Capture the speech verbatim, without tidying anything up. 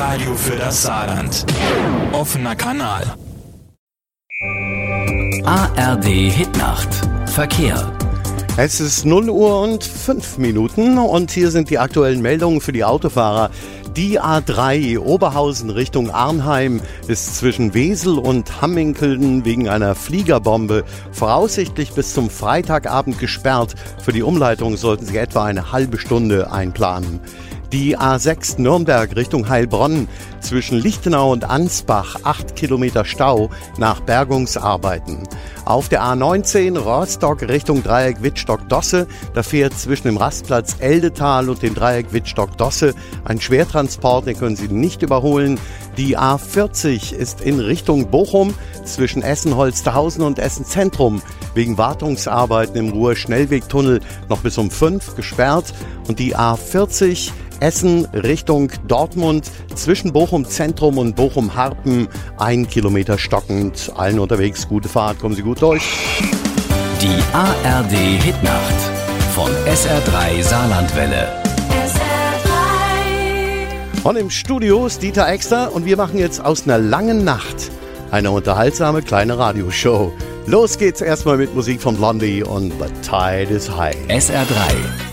Radio für das Saarland. Offener Kanal. A R D Hitnacht. Verkehr. Es ist null Uhr und fünf Minuten und hier sind die aktuellen Meldungen für die Autofahrer. Die A drei Oberhausen Richtung Arnheim ist zwischen Wesel und Hamminkeln wegen einer Fliegerbombe voraussichtlich bis zum Freitagabend gesperrt. Für die Umleitung sollten Sie etwa eine halbe Stunde einplanen. Die A sechs Nürnberg Richtung Heilbronn zwischen Lichtenau und Ansbach acht Kilometer Stau nach Bergungsarbeiten. Auf der A neunzehn Rostock Richtung Dreieck Wittstock-Dosse, da fährt zwischen dem Rastplatz Eldetal und dem Dreieck Wittstock-Dosse ein Schwertransport, den können Sie nicht überholen. Die A vierzig ist in Richtung Bochum zwischen Essen-Holsterhausen und Essen-Zentrum wegen Wartungsarbeiten im Ruhr-Schnellwegtunnel noch bis um fünf gesperrt. Und die A vierzig Essen Richtung Dortmund zwischen Bochum Zentrum und Bochum Harpen ein Kilometer stockend. Allen unterwegs gute Fahrt, kommen Sie gut durch. Die A R D Hitnacht von S R drei Saarlandwelle. S R drei. Und im Studio ist Dieter Exter und wir machen jetzt aus einer langen Nacht eine unterhaltsame kleine Radioshow. Los geht's erstmal mit Musik von Blondie und The Tide is High. S R drei